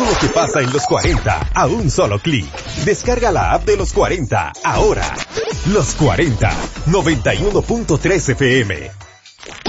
lo que pasa en los 40 a un solo clic. Descarga la app de los 40 ahora. Los 40, 91.3 FM.